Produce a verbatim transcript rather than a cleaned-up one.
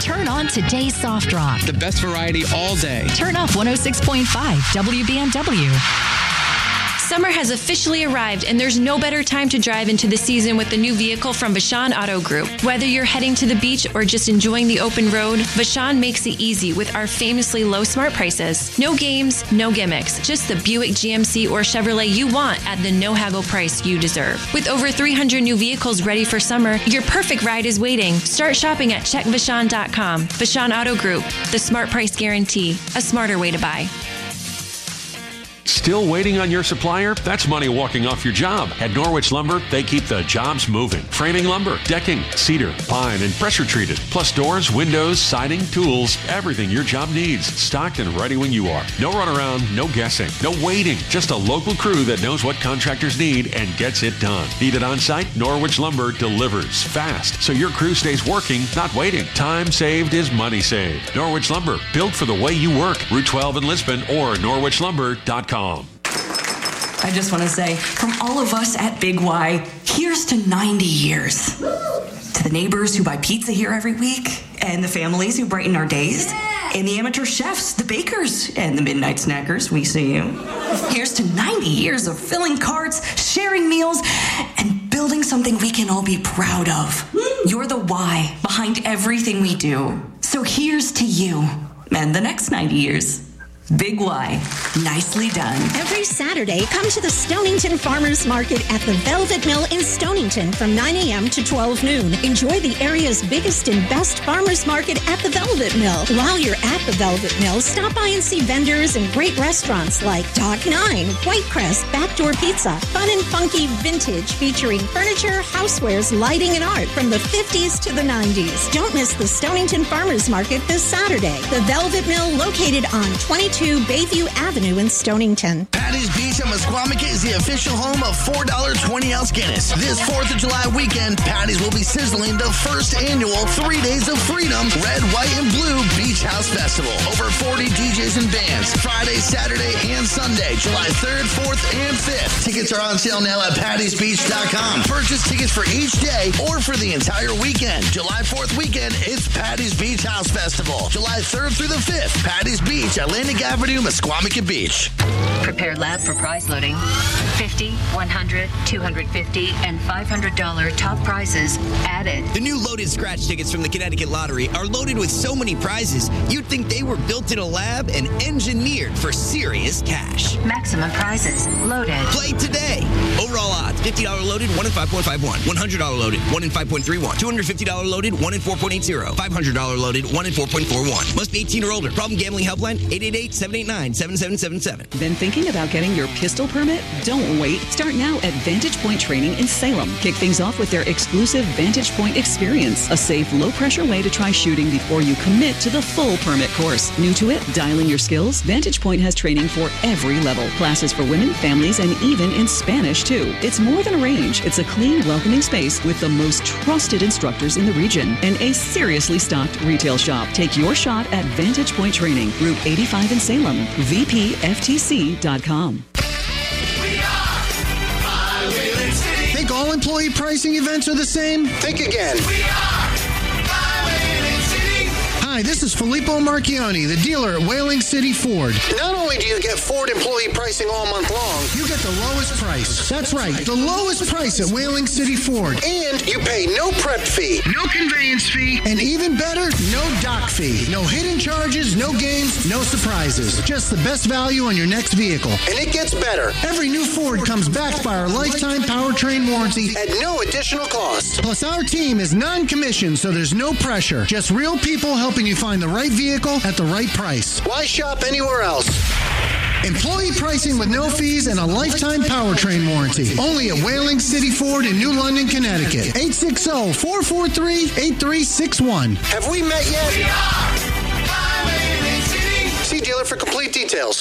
Turn on today's soft rock. The best variety all day. Turn up one oh six point five W B M W. Summer has officially arrived, and there's no better time to drive into the season with the new vehicle from Vashon Auto Group. Whether you're heading to the beach or just enjoying the open road, Vashon makes it easy with our famously low smart prices. No games, no gimmicks, just the Buick, G M C, or Chevrolet you want at the no-haggle price you deserve. With over three hundred new vehicles ready for summer, your perfect ride is waiting. Start shopping at check vashon dot com. Vashon Auto Group, the smart price guarantee, a smarter way to buy. Still waiting on your supplier? That's money walking off your job. At Norwich Lumber, they keep the jobs moving. Framing lumber, decking, cedar, pine, and pressure treated. Plus doors, windows, siding, tools, everything your job needs. Stocked and ready when you are. No runaround, no guessing, no waiting. Just a local crew that knows what contractors need and gets it done. Need it on site? Norwich Lumber delivers fast, so your crew stays working, not waiting. Time saved is money saved. Norwich Lumber, built for the way you work. Route twelve in Lisbon or norwich lumber dot com. I just want to say, from all of us at Big Y, here's to ninety years. To the neighbors who buy pizza here every week, and the families who brighten our days, and the amateur chefs, the bakers, and the midnight snackers, we see you. Here's to ninety years of filling carts, sharing meals, and building something we can all be proud of. You're the why behind everything we do. So here's to you and the next ninety years. Big Y. Nicely done. Every Saturday, come to the Stonington Farmers Market at the Velvet Mill in Stonington from nine a.m. to twelve noon. Enjoy the area's biggest and best farmers market at the Velvet Mill. While you're at the Velvet Mill, stop by and see vendors and great restaurants like Dock Nine, Whitecrest, Backdoor Pizza, fun and funky vintage featuring furniture, housewares, lighting, and art from the fifties to the nineties. Don't miss the Stonington Farmers Market this Saturday. The Velvet Mill, located on twenty-two Bayview Avenue in Stonington. Patty's Beach at Mesquamicut is the official home of four dollar twenty ounce Guinness. This fourth of July weekend, Patty's will be sizzling the first annual Three Days of Freedom Red, White, and Blue Beach House Festival. Over forty D Js and bands, Friday, Saturday, and Sunday, July third, fourth, and fifth. Tickets are on sale now at pattys beach dot com. Purchase tickets for each day or for the entire weekend. July fourth weekend, it's Patty's Beach House Festival. July third through the fifth, Patty's Beach, Atlantic Avenue, Mesquamicut Beach. Prepared lab for prize loading. fifty, one hundred, two hundred fifty, and five hundred dollars top prizes added. The new loaded scratch tickets from the Connecticut Lottery are loaded with so many prizes, you'd think they were built in a lab and engineered for serious cash. Maximum prizes loaded. Play today. Overall odds, fifty dollars loaded, one in five point five one. one hundred dollars loaded, one in five point three one. two hundred fifty dollars loaded, one in four point eight zero. five hundred dollars loaded, one in four point four one. Must be eighteen or older. Problem gambling helpline, eight eight eight, seven eight nine, seven seven seven seven. Been thinking about getting your pistol permit? Don't wait. Start now at Vantage Point Training in Salem. Kick things off with their exclusive Vantage Point experience, a safe, low-pressure way to try shooting before you commit to the full permit course. New to it? Dialing your skills? Vantage Point has training for every level. Classes for women, families, and even in Spanish, too. It's more than a range. It's a clean, welcoming space with the most trusted instructors in the region and a seriously stocked retail shop. Take your shot at Vantage Point Training, Route eighty-five in Salem, V P F T C dot com. Think all employee pricing events are the same? Think again. We are Whaling City. Hi, this is Filippo Marchioni, the dealer at Whaling City Ford. Not only do you get Ford employee pricing all month long, you get the lowest price. That's right, the lowest price at Whaling City Ford. And you pay no prep fee, no conveyance fee, and even better, no dock fee. No hidden charges, no games, no surprises. Just the best value on your next vehicle. And it gets better. Every new Ford comes backed by our lifetime powertrain warranty at no additional cost. Plus, our team is non-commissioned, so there's no pressure. Just real people helping you find the right vehicle at the right price. Why shop anywhere else? Employee pricing with no fees and a lifetime powertrain warranty. Only at Whaling City Ford in New London, Connecticut. eight six zero, four four three, eight three six one. Have we met yet? We are Whaling City. See dealer for complete details.